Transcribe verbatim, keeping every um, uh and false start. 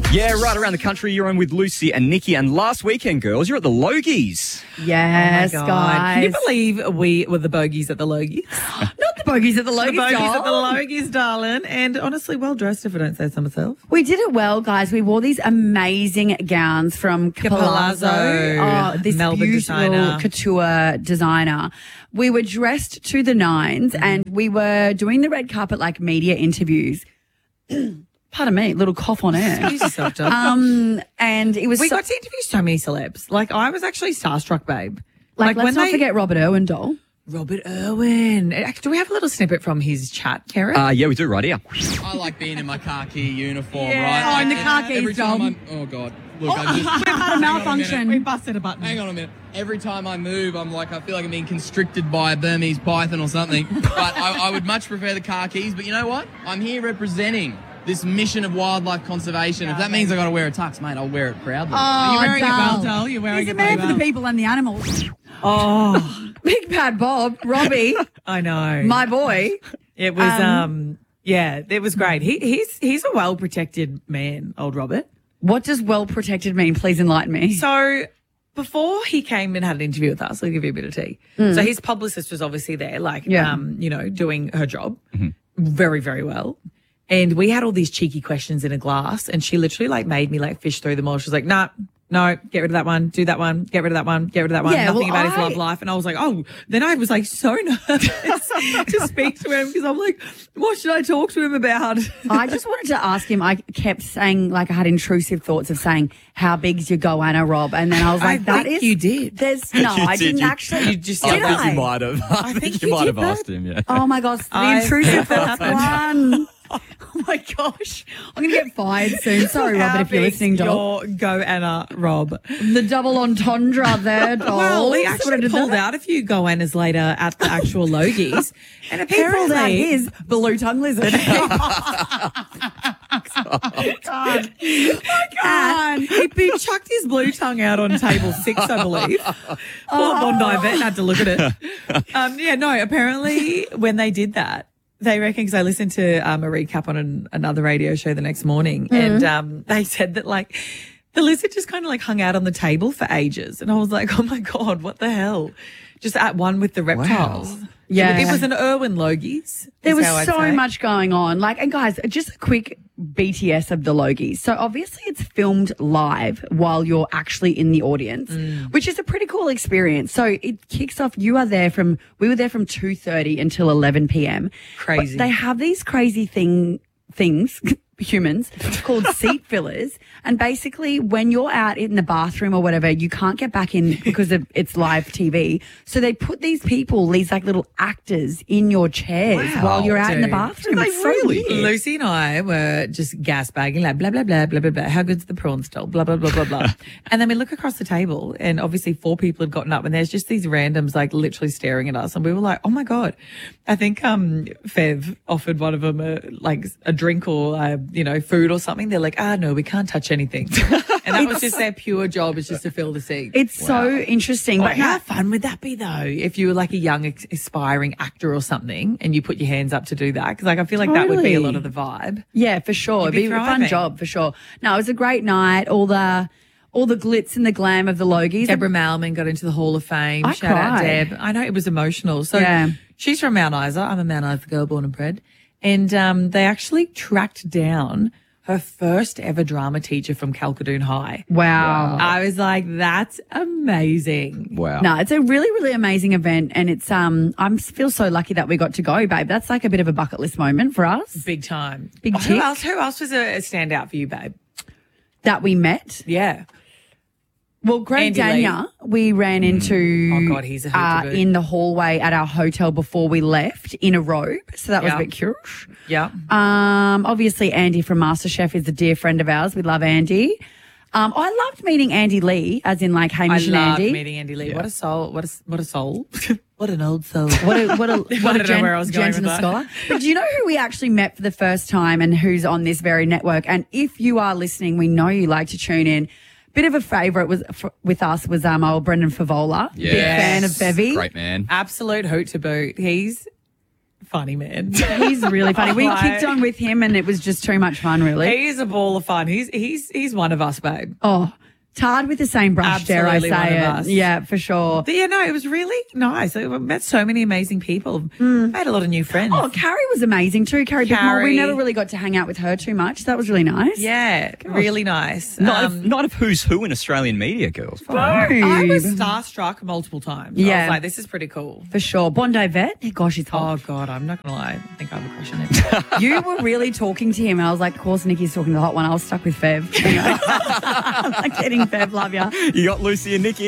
Yeah, right around the country, you're on with Lucy and Nikki. And last weekend, girls, you're at the Logies. Yes, oh guys. Can you believe we were the bogies at the Logies? Not the bogies at the Logies, the bogies doll. at the Logies, darling. And honestly, well dressed if I don't say so myself. We did it well, guys. We wore these amazing gowns from Palazzo. Capalazzo, Oh, this Melbourne beautiful designer. couture designer. We were dressed to the nines Mm. and we were doing the red carpet like media interviews. Pardon me, little cough on air. Excuse yourself, darling. Um, and it was we so, got to interview so many celebs. Like, I was actually starstruck, babe. like, let's when not they- forget Robert Irwin, doll. Robert Irwin. Actually, do we have a little snippet from his chat, Karen? Uh, yeah, we do right here. I like being in my khaki uniform, Yeah. right? Oh, Like, in the car keys, every time Dom. I'm, oh god, look, I just We've had a hang on a malfunction. minute. busted a button. Hang on a minute. Every time I move, I'm like, I feel like I'm being constricted by a Burmese python or something. But I, I would much prefer the car keys. But you know what? I'm here representing this mission of wildlife conservation. If that means I got to wear a tux, mate, I'll wear it proudly. Oh, You're wearing it well, doll. doll. You're wearing He's it a man very for the well. people and the animals. Oh, Big Bad Bob, Robbie, I know. my boy. It was, um, Um, yeah, it was great. He, he's he's a well protected man, old Robert. What does well protected mean? Please enlighten me. So before he came and had an interview with us, I'll give you a bit of tea. So his publicist was obviously there, like, Yeah. um, you know, doing her job very, very well. And we had all these cheeky questions in a glass, and she literally like made me like fish through them all. She was like, nah. No, get rid of that one, do that one, get rid of that one, get rid of that one. Yeah, Nothing well, about his I- love life. And I was like, oh, then I was like so nervous to speak to him because I'm like, what should I talk to him about? I just wanted to ask him. I kept saying, like, I had intrusive thoughts of saying, "How big's your goanna, Rob?" And then I was I like, "That think is you did. There's no, You I did, didn't you- actually. you just- I did think I? you might have. I, think, think you you might did have asked that. him, yeah. Oh my gosh, the I intrusive think thoughts that one. Oh my gosh, I'm gonna get fired soon. Sorry, Robert, if you're listening, doll. Your go Anna, Rob. The double entendre there, doll. Well, he What actually did pulled that? out a few goannas later at the actual Logies. And He pulled apparently out his blue tongue lizard. God. And he, he chucked his blue tongue out on table six, I believe. Poor Bondi vet had to look at it. Um, yeah, no, apparently when they did that, they reckon, because I listened to um, a recap on an, another radio show the next morning, and um, they said that like the lizard just kind of like hung out on the table for ages. And I was like, oh my God, what the hell? Just at one with the reptiles. Yeah. It was an Irwin Logies. There is was how I'd so say. much going on. Like, and guys, just a quick B T S of the Logies. So obviously it's filmed live while you're actually in the audience, Mm. which is a pretty cool experience. So it kicks off. You are there from, we were there from two thirty until eleven p.m. Crazy. But they have these crazy thing, things, humans, called seat fillers. And basically when you're out in the bathroom or whatever, you can't get back in because of it's live T V. So they put these people, these like little actors in your chairs Wow, while you're out in the dude. bathroom. Do they It's so really? weird. Lucy and I were just gas bagging, like blah, blah, blah, blah, blah, blah. How good's the prawn stall? Blah, blah, blah, blah, blah. And then we look across the table and obviously four people had gotten up and there's just these randoms like literally staring at us. And we were like, oh my God. I think um Fev offered one of them a, like a drink or, uh, you know, food or something. They're like, ah, no, we can't touch anything. And that was just their pure job, is just to fill the seat. It's so interesting. But But how now, fun would that be, though, if you were like a young, ex- aspiring actor or something and you put your hands up to do that? Because, like, I feel like that would be a Totally. lot of the vibe. yeah, for sure. You'd It'd be be a fun thriving. job for sure. No, it was a great night. All the all the glitz and the glam of the Logies. Deborah Malman got into the Hall of Fame. I Shout out, cried. Deb. I know it was emotional. So Yeah. she's from Mount Isa. I'm a Mount Isa girl, born and bred. And um, they actually tracked down her first ever drama teacher from Calcadoon High. Wow. I was like, that's amazing. Wow. No, it's a really, really amazing event, and it's um. I feel so lucky that we got to go, babe. That's like a bit of a bucket list moment for us Big time. Big who tick. else? Who else was a, a standout for you, babe? that we met. Yeah. Well, Greg Andy Dania, we ran into Oh, God, he's a hoot to uh, boot. in the hallway at our hotel before we left in a robe. So that was Yeah. a bit cute. Yeah. Um, obviously, Andy from MasterChef is a dear friend of ours. We love Andy. Um, I loved meeting Andy Lee, as in like I Hamish and loved Andy. meeting Andy Lee. What a soul. What a, what a soul. What an old soul. What a what a what don't a know gen- where I was going gent with and a that. scholar. But do you know who we actually met for the first time and who's on this very network? And if you are listening, we know you like to tune in. Bit of a favourite was f- with us was um old Brendan Favola. Big Yes. fan of Bevy. Great man. Absolute hoot to boot. He's funny, man. He's really funny. We Like- kicked on with him and it was just too much fun, really. He's a ball of fun. He's he's he's one of us, babe. Oh, tarred with the same brush, dare I Absolutely one say of it. us. Yeah, for sure. But yeah, no, it was really nice. I met so many amazing people. Made a lot of new friends. Oh, Carrie was amazing too. Carrie, Bickmore. Carrie. We never really got to hang out with her too much. That was really nice. yeah, really nice. Not, Um, of, not of who's who in Australian media, girls. I was Babe. starstruck multiple times. I Yeah. was like, this is pretty cool. For sure. Bondi Vet. Gosh, he's Oh, hot. God, I'm not going to lie. I think I have a crush on him. You were really talking to him. And I was like, of course, Nikki's talking to the hot one. I was stuck with Fev. Anyway. I'm like, kidding, Fev. Love ya. You got Lucy and Nikki.